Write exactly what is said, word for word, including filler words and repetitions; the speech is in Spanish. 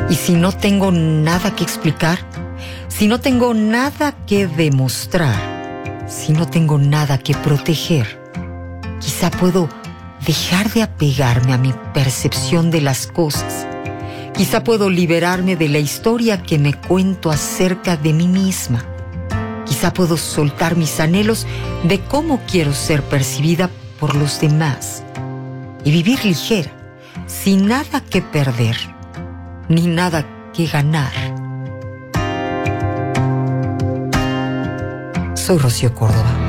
Y si no tengo nada que explicar, si no tengo nada que demostrar, si no tengo nada que proteger, quizá puedo dejar de apegarme a mi percepción de las cosas. Quizá puedo liberarme de la historia que me cuento acerca de mí misma. Quizá puedo soltar mis anhelos de cómo quiero ser percibida por los demás y vivir ligera, sin nada que perder, ni nada que ganar. Soy Rocío Córdoba.